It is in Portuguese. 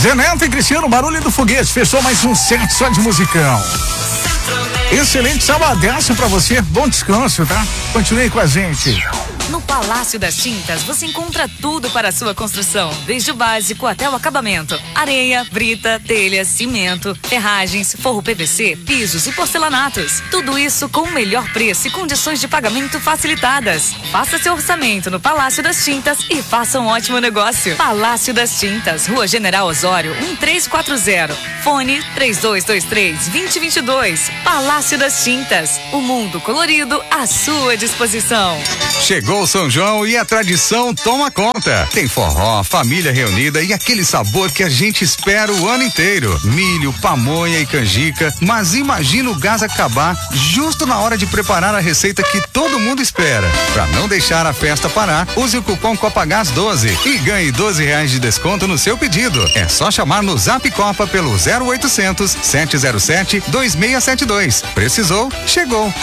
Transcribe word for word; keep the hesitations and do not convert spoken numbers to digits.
Zeneto e Cristiano, Barulho do Foguete, fechou mais um set só de musicão. Excelente sabadaço pra você, bom descanso, tá? Continue com a gente. No Palácio das Tintas, você encontra tudo para a sua construção, desde o básico até o acabamento. Areia, brita, telhas, cimento, ferragens, forro P V C, pisos e porcelanatos. Tudo isso com o melhor preço e condições de pagamento facilitadas. Faça seu orçamento no Palácio das Tintas e faça um ótimo negócio. Palácio das Tintas, Rua General Osório, um três quatro zero. Fone três dois dois três, dois zero dois dois. Palácio das Tintas, o mundo colorido à sua disposição. Chegou o São João e a tradição toma conta. Tem forró, família reunida e aquele sabor que a gente espera o ano inteiro. Milho, pamonha e canjica. Mas imagina o gás acabar justo na hora de preparar a receita que todo mundo espera. Pra não deixar a festa parar, use o cupom Copagás doze e ganhe doze reais de desconto no seu pedido. É só chamar no Zap Copa pelo zero oitocentos, sete zero sete, dois seis sete dois. Precisou? Chegou.